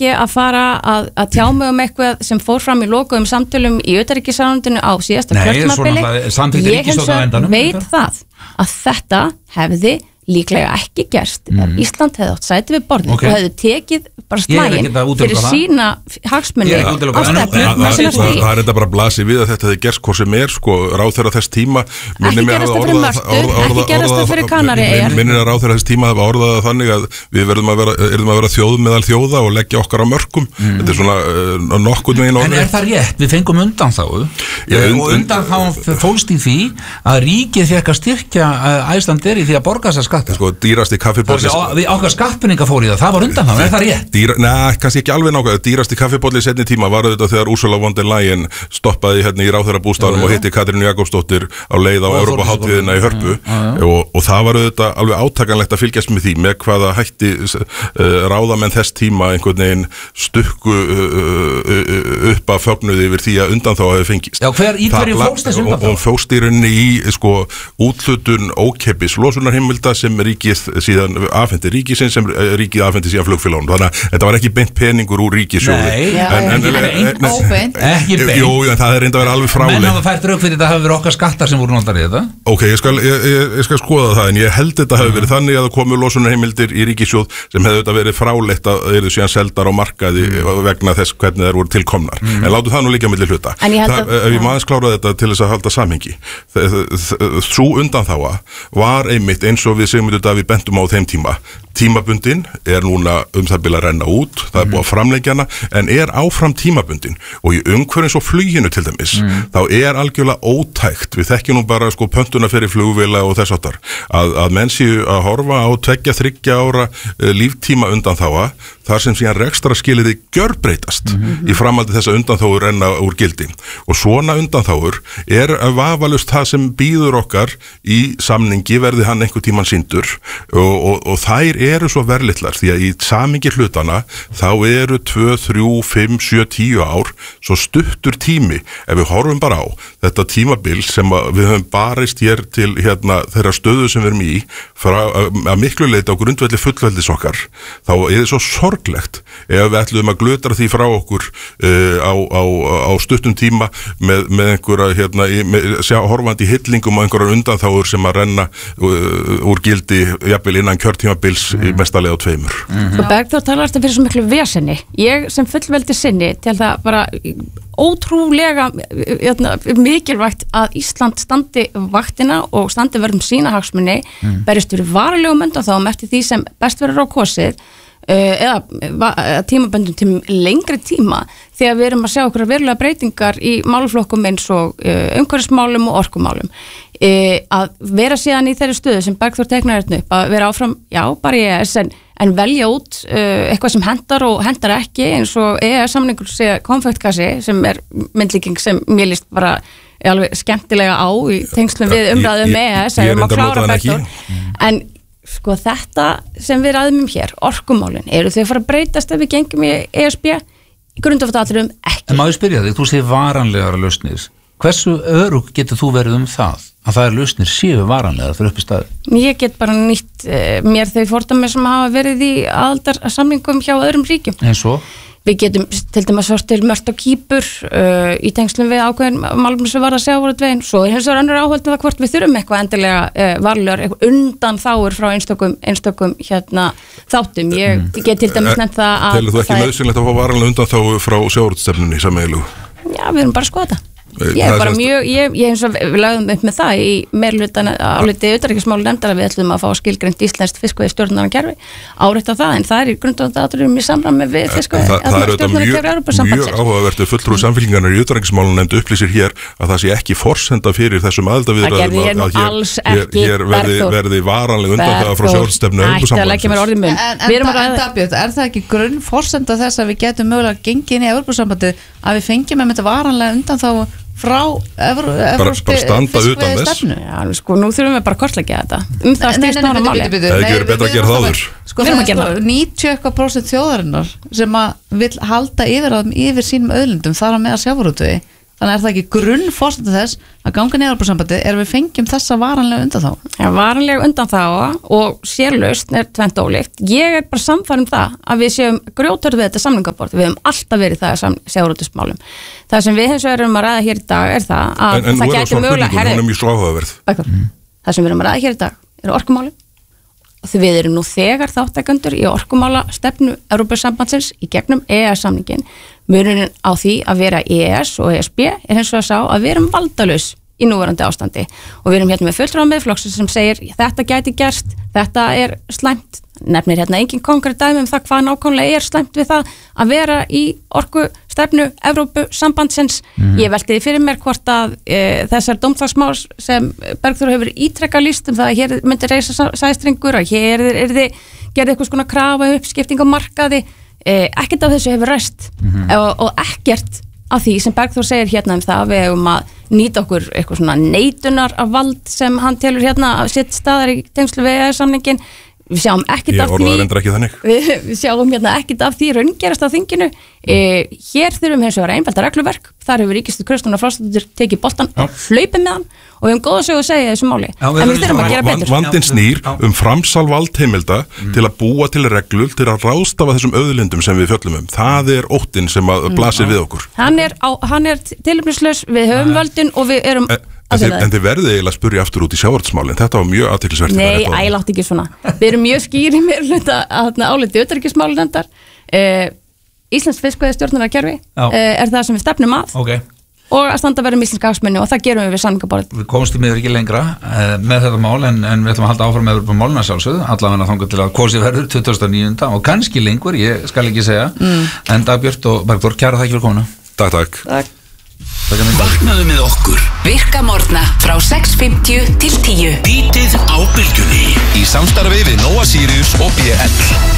ekki að fara að tjá mig eitthvað sem fór fram í lokuðum samtölum í utanríkisráðuneytinu á síðasta kjörtímabili. Ég hins vegar veit það að þetta hefði líklega ekki gerst ef Ísland hefði átt sæti við borðið og hefði tekið bara slægin fyrir sína hagsmuni á stefnu. Það er þetta bara blasið við að þetta hefði gerst hvort sem sko ráðherra þess tíma ekki gerast það fyrir Mörtu, ekki gerast það fyrir Kanaríeyjar. Minnir að ráðherra þess tíma hafa orðað það þannig að við verðum að vera þjóð meðal þjóða og leggja okkar á mörkum. Þetta er svona nokkurn veginn orðið. En er það rétt? Við fengum undanþágu og undanþágan fólst í því að ríkið fékk að styrkja Icelandair í því að borga þessa skatta. Sko dýrasti kaffibolli okkar skattpeninga fór í það var undan það, er það rétt? Nei, kannski ekki alveg nákvæmlega. Dýrasti kaffibolli í seinni tíma var þetta þegar Ursula von der Leyen stoppaði hérna í ráðherrabústaðnum og hitti Katrínu Jakobsdóttir á leið á Evrópuhátíðina í Hörpu og það var þetta alveg átakanlegt að fylgjast með því með hvaða hætti ráðamenn þess tíma einhvern veginn stukku upp að fögnuði yfir því að undan þá hefði fengist. Já, í hverju fólst þessi undan þá? Og fólst í rauninni í sko úthlutun ókeypis losunarheimilda sem ríkið síðan afhendi ríkisins sem ríkið afhendi síðan flugfélagum. Þannig að þetta var ekki beint peningur úr ríkissjóði. Ekki beint. Jú, en það er reynda að vera alveg fráleitt. Menn hafa fært rauk fyrir þetta hafi verið okkar skattar sem voru notar í þetta. Ok, ég skal skoða það, en ég held þetta hafi verið þannig að það komu losunarheimildir í ríkissjóð sem hefði þetta verið fráleitt að þeir eru síðan seldar á markaði vegna þess hvernig þær voru tilkomnar. En látum það nú líka milli hluta. Ef ég maður klára þetta til þess að halda samhengi. Sú undanþága var einmitt eins og við Sigmundur Davíð bentum á þeim tíma. Tímabundin er núna það bil að renna út, það er búið að framleggja hana, en er áfram tímabundin og í umhverfis og fluginu til dæmis, þá er algjörlega ótækt, við þekkjum nú bara sko pöntuna fyrir flugvéla og þess áttar, að menn séu að horfa á 2-3 ára líftíma undanþága, þar sem síðan rekstrarskilyrði gjörbreytast í framhaldi þess að undanþágur renna úr gildi. Og svona undanþágur er vafalaust það sem býður okkar í samningi verði hann einhver tíman sýndur og þær eru svo verðlitlar því að í samingi hlutana þá eru 2, 3, 5, 7, 10 ár svo stuttur tími ef við horfum bara á þetta tímabil sem við höfum barist hér til þeirra stöðu sem við erum í að miklu leyti á grundvelli fullveldis okkar, þá er það svo sorglegt ef við ætlum að glutra því frá okkur á stuttum tíma með einhverja horfandi hillingum og einhverjar undanþágur sem að renna úr gildi jafnvel innan kjörtímabils í mestalega á 2. Sko Bergþór talar þetta fyrir svo miklu vesenni. Ég sem fullveldi sinni til það bara ótrúlega mikilvægt að Ísland standi vaktina og standi verðum sína hagsmuni, berjast fyrir varanlegum undanþágum eftir því sem best verður á kosið eða tímaböndum til lengri tíma þegar við erum að sjá okkur verulega breytingar í málflokkum eins og umhverfismálum og orkumálum. Að vera síðan í þeirri stöðu sem Bergþór teknar hérna upp, að vera áfram, já, bara í EES en velja út eitthvað sem hendar og hendar ekki, eins og EES-samningur sé konfektkassi sem er myndlíking sem mér líst bara alveg skemmtilega á í tengslum við umræðum EES að við erum að klára Bergþór. En sko þetta sem við ræðum hér, orkumálin, eru þau fara að breytast ef við gengum í ESB? Í grundvallaratriðum ekki. En má ég spyrja þig, þú segir varanlegar lausnir. Hversu örugg getur þú verið það að það lausnir séu varanlegar fyrir upp í staði? Ég get bara nýtt mér þau fordæmi sem hafa verið í aðildarsamningum hjá öðrum ríkjum. Eins og? Við getum til dæmis svart til Mört á Kýpur í tengslum við ákveðin málum sem var að sjávarútveginn. Svo hins vegar önnur áhald með það hvort við þurfum eitthvað endilega varlegar undan þáur frá einstökum þáttum. Ég get til dæmis nefnt það að telur þú ekki nauðsynlegt að fá varanlega undan þáu frá sjávarútvegsstefnunni sameiginlegu? Já, við erum bara að skoða það. Ég er bara mjög, ég eins og við lagðum upp með það í meirihluta áliti utanríkismála nefndar að við ætlum að fá skilgreint íslenskt fiskveiðistjórnarkerfi, árétta það, en það er í grundvallaratriðum í samræmi við fiskveiðistjórnarkerfi Evrópusambandsins. Mjög áhugavertu fulltrúi samfylkingarinnar í utanríkismála nefnd upplýsir hér að það sé ekki forsenda fyrir þessum aðildarviðræðum að hér verði varanleg undanþága frá sjávarútvegsstefnu Evrópusambandsins. Er það ekki grunnforsenda þess að við getum mögulega gengið inn í Evrópusambandið að við fengjum með þetta varanlega undanþágu frá evrópski fiskveiðistefnu? Já, sko, nú þurfum við bara að kortleggja þetta. Það snýst nána máli. Það er ekki verið betra að gera það áður. Sko, það er 90% þjóðarinnar sem að vil halda yfir sínum auðlindum þar á meðal sjávarútvegi. þannig er það ekki grunnforsenda þess að ganga niður Evrópusambandið er við fengjum þessa varanlega undanþágu. Já, varanlega undanþága og sérlausn er tvennt ólíkt. Ég er bara samfærum það að við séum grjótörð við þetta samningaborð. Við höfum alltaf verið það í sjávarútvegsmálum. Það sem við hins vegar erum að ræða hér í dag er það að það gæti mögulega það sem við erum að ræða hér í dag eru orkumálin. Því við erum nú þegar þáttakendur í orkumála stefnu Evrópusambandsins í gegnum EES-samningin. Munurinn á því að vera EES og ESB er hins vegar sá að við erum valdalaus í núverandi ástandi og við erum hérna með fulltrúa miðflokksins sem segir þetta gæti gerst, þetta er slæmt, nefnir hérna engin konkrétt dæmi það hvað nákvæmlega er slæmt við það að vera í orkustefnu Evrópusambandsins. Ég velti því fyrir mér hvort að þessar dómþagsmál sem Bergþór hefur ítrekka lýst það að hér myndi reisa sæstrengur að hér gerði eitthvað svona krafa uppskipting á markaði, ekkert af þessu hefur ræst og ekkert af því sem Bergþór segir hérna það við hefum að nýta okkur eitthvað svona neitunar af vald sem hann telur hérna að sitt staðar í tengslu við EES-samningin. Við sjáum ekkert af því við sjáum hérna ekkert af því raungerast á þinginu. Hér þurfum hins vegar einfalda regluverk. Þar hefur ríkisstjórn Kristrúnar Frostadóttir tekið boltan og hlaupið með hann og við höfum góða sögu að segja þessu máli. En við þurfum að gera betur. Vandinn snýr framsal valdheimilda til að búa til reglur til að ráðstafa þessum auðlindum sem við fjöllum Það er óttinn sem að blasir við okkur. Hann er tilefnislaus, við höfum völdin og við erum En þið verðið eiginlega að spyrja aftur út í sjávarútvegsmálin. Þetta var mjög athyglisvert. Nei, látt ekki svona. Við erum mjög skýr í meirihluta áliti utanríkismálanefndar. Íslensk fiskveiðistjórnarkerfi er það sem við stefnum að og að standa verðum íslenska hagsmuni og það gerum við samningaborðið. Við komumst í miður ekki lengra með þetta mál en við ætlum að halda áfram með Evrópumálina sjálfsögðu, allavega þangað til að kosið verður 29. og kannski lengur, ég skal ekki segja. En Dagbjört og Bergþór, kæra þakki fyrir komuna. Takk. Vaknaðu með okkur Virka morgna frá 6:50 til 10 Bítið á Bylgjunni í samstarfi við Nóa Sirius og BL.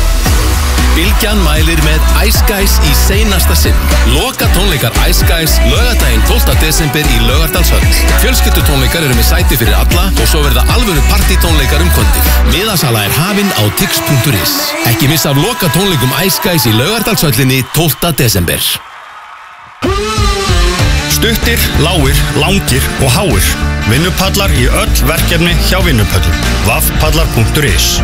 Bylgjan mælir með Ice Guys í seinasta sinn. Loka tónleikar Ice Guys laugardaginn 12. desember í Laugardalshöll. Fjölskyldutónleikar eru með sæti fyrir alla og svo verða alvöru partítónleikar kvöldið. Miðasala er hafin á tix.is. Ekki missa af loka tónleikum Ice Guys í Laugardalshöllinni 12. desember. Stuttir, lágir, langir og háir. Vinnupallar í öll verkefni hjá Vinnupöllum. vafpallar.is.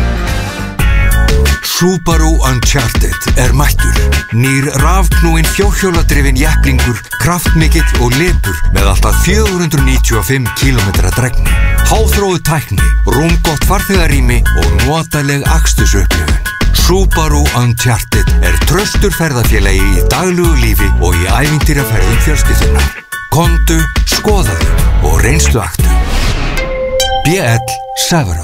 Subaru Uncharted er mættur. Nýr rafknúinn fjórhjóladrifinn jepplingur, kraftmikill og lepur með alltaf 495 km dregni. Háþróuð tækni, rúmgott farþegarými og notaleg akstursupplifun. Subaru Uncharted er traustur ferðafélagi í daglugu lífi og í ævintýraferðum fjölskyldunnar. Komdu, skoðaðu og reynsluaktu. BL Several